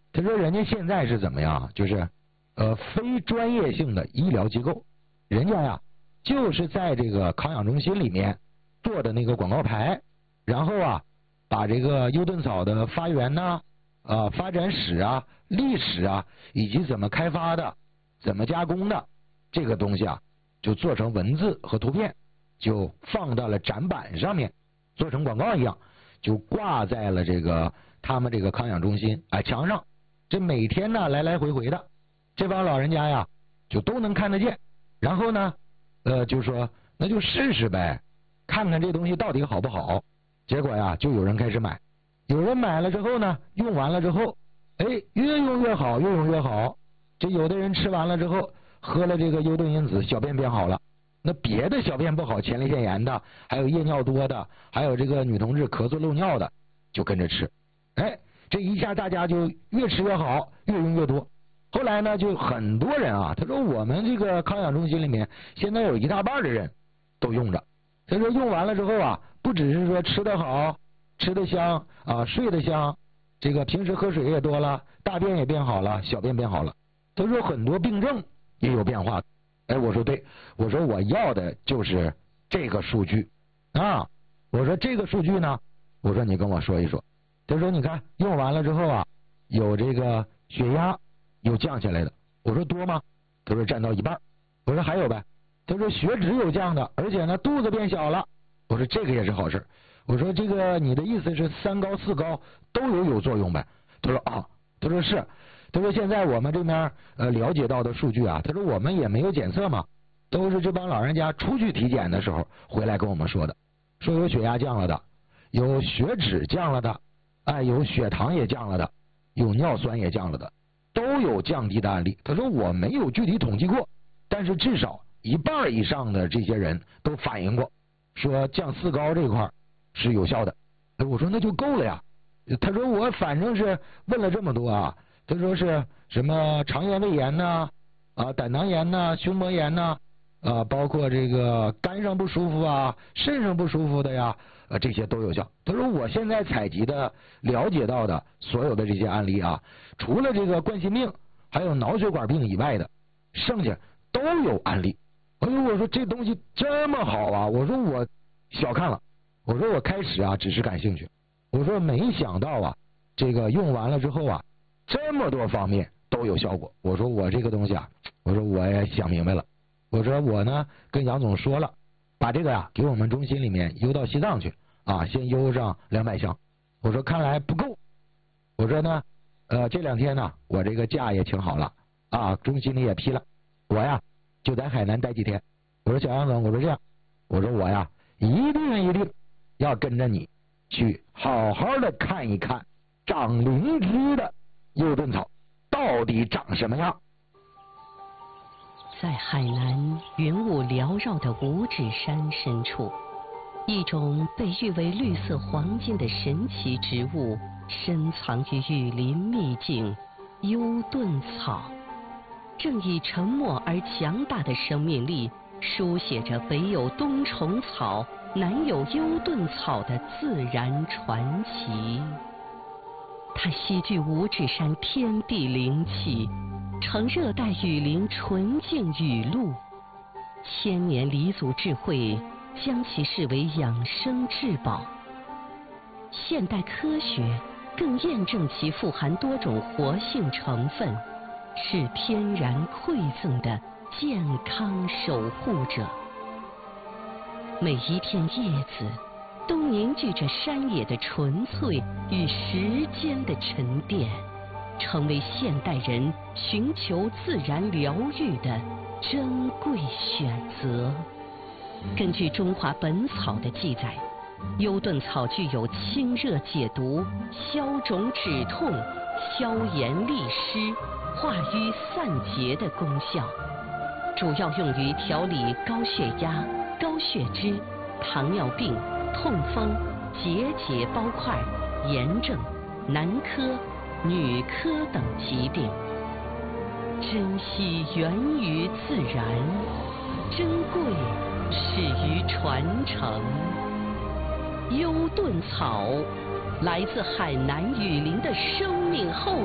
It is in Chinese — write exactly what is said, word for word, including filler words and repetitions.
他说人家现在是怎么样，就是呃非专业性的医疗机构，人家呀就是在这个康养中心里面做的那个广告牌，然后啊把这个优盾草的发源呐、呃发展史啊、历史啊，以及怎么开发的、怎么加工的这个东西啊，就做成文字和图片，就放到了展板上面，做成广告一样，就挂在了这个他们这个康养中心啊、哎、墙上。这每天呢来来回回的，这帮老人家呀就都能看得见。然后呢，呃，就说那就试试呗，看看这东西到底好不好。结果呀，就有人开始买，有人买了之后呢，用完了之后，哎，越用越好，越用越好。这有的人吃完了之后，喝了这个优盾因子，小便变好了。那别的小便不好，前列腺炎的，还有夜尿多的，还有这个女同志咳嗽漏尿的，就跟着吃。哎，这一下大家就越吃越好，越用越多。后来呢，就很多人啊，他说我们这个康养中心里面现在有一大半的人都用着。他说用完了之后啊，不只是说吃得好、吃得香啊、睡得香，这个平时喝水也多了，大便也变好了，小便变好了。他说很多病症也有变化。哎，我说对，我说我要的就是这个数据啊。我说这个数据呢，我说你跟我说一说。他说你看用完了之后啊，有这个血压有降下来的。我说多吗？他说占到一半。我说还有呗。他说血脂有降的，而且呢肚子变小了。我说这个也是好事。我说这个你的意思是三高四高都有有作用呗？他说啊，他说是。他说现在我们这边呃了解到的数据啊，他说我们也没有检测嘛，都是这帮老人家出去体检的时候回来跟我们说的，说有血压降了的，有血脂降了的，哎，有血糖也降了的，有尿酸也降了的，都有降低的案例。他说我没有具体统计过，但是至少一半以上的这些人都反映过，说降四高这块是有效的。哎，我说那就够了呀。他说我反正是问了这么多啊，他说是什么肠炎胃炎呐、啊，啊胆囊炎呐、啊、胸膜炎呐、啊，啊包括这个肝上不舒服啊、肾上不舒服的呀，啊这些都有效。他说我现在采集的、了解到的所有的这些案例啊，除了这个冠心病还有脑血管病以外的，剩下都有案例。哎呦，我说这东西这么好啊！我说我小看了，我说我开始啊只是感兴趣，我说没想到啊，这个用完了之后啊，这么多方面都有效果。我说我这个东西啊，我说我也想明白了。我说我呢跟杨总说了，把这个呀、啊、给我们中心里面邮到西藏去啊，先邮上两百箱。我说看来不够，我说呢，呃这两天呢我这个假也请好了啊，中心里也批了，我呀就在海南待几天。我说小杨总，我说这样，我说我呀一定一定要跟着你去好好的看一看长灵芝的优盾草到底长什么样。 在海南云雾缭绕的五指山深处，一种被誉为绿色黄金的神奇植物深藏于雨林秘境优盾草，正以沉默而强大的生命力书写着北有冬虫草南有优盾草的自然传奇。它栖居五指山天地灵气，呈热带雨林纯净雨露，千年黎祖智慧将其视为养生至宝。现代科学更验证其富含多种活性成分，是天然馈赠的健康守护者。每一片叶子都凝聚着山野的纯粹与时间的沉淀，成为现代人寻求自然疗愈的珍贵选择。根据《中华本草》的记载，优盾草具有清热解毒、消肿止痛、消炎利湿、化瘀散结的功效，主要用于调理高血压、高血脂、糖尿病、痛风、结节包块、炎症、男科、女科等疾病。珍惜源于自然，珍贵始于传承。优盾草来自海南雨林的生命厚